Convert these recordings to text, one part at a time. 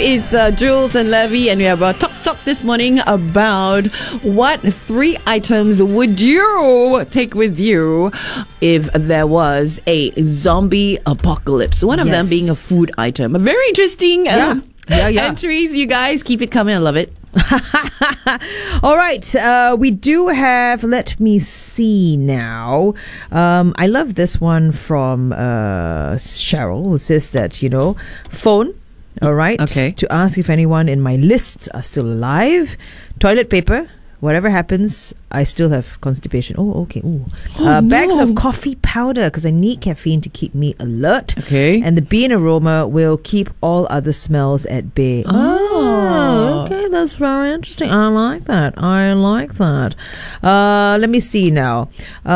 It's Jules and Levy, and we have a talk this morning about what 3 items would you take with you if there was a zombie apocalypse. One of them being a food item. A very interesting entries, you guys. Keep it coming. I love it. All right, we do have, let me see now. I love this one from Cheryl, who says that, phone, all right, to ask if anyone in my lists are still alive. Toilet paper. Whatever happens, I still have constipation. Oh, okay. Bags of coffee powder, because I need caffeine to keep me alert. Okay. And the bean aroma will keep all other smells at bay. Oh, okay. That's very interesting. I like that. Let me see now.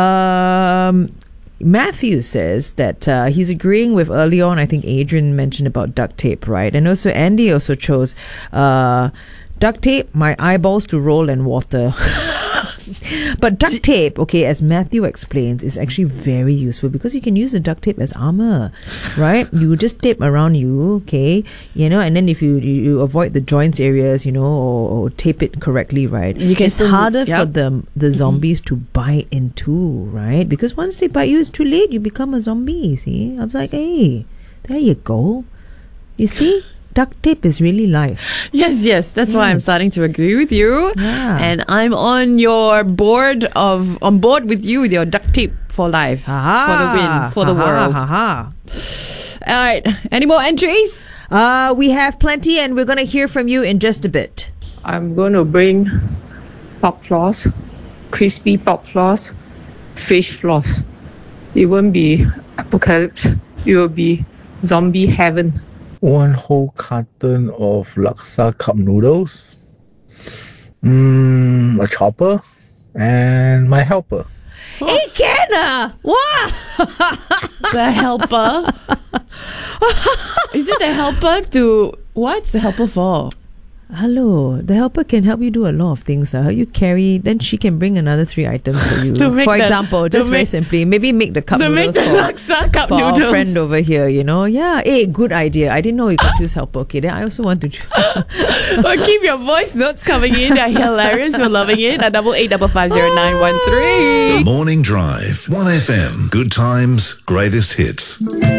Matthew says that he's agreeing with early on. I think Adrian mentioned about duct tape, right? And also Andy also chose duct tape, my eyeballs to roll and water. But duct tape, as Matthew explains, is actually very useful because you can use the duct tape as armor, right? You just tape around you, and then if you avoid the joints areas, or tape it correctly, right? It's harder for the zombies to bite into, right? Because once they bite you, it's too late. You become a zombie, see? I was like, hey, there you go. You see? Duct tape is really life. Yes. That's why I'm starting to agree with you. Yeah. And I'm on board with you with your duct tape for life. For the win, for the world. All right. Any more entries? We have plenty, and we're going to hear from you in just a bit. I'm going to bring pop floss, crispy pop floss, fish floss. It won't be apocalypse. It will be zombie heaven. 1 whole carton of laksa cup noodles, a chopper, and my helper. Hey, Kenna! Wow! The helper? Is it the helper to... What's the helper for? Hello, the helper can help you do a lot of things. You carry, then she can bring another 3 items for you. For example, just very simply, maybe make the cup noodles for our friend over here, Yeah, hey, good idea. I didn't know you could choose helper. Okay, then I also want to choose. Well, keep your voice notes coming in. They're hilarious. We're loving it. At 88550913. The Morning Drive. 1FM. Good times, greatest hits.